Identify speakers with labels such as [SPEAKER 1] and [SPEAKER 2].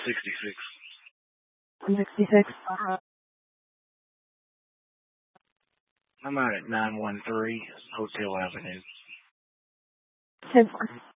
[SPEAKER 1] 166.
[SPEAKER 2] 166.
[SPEAKER 1] I'm out at 913 Hotel Avenue.
[SPEAKER 2] 10-4.